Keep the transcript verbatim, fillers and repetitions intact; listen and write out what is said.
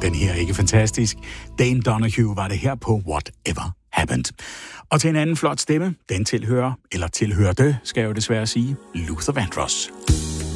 den her ikke fantastisk? Dame Donahue var det her på Whatever Happened. Og til en anden flot stemme, den tilhører, eller tilhørte, skal jeg jo desværre sige, Luther Vandross.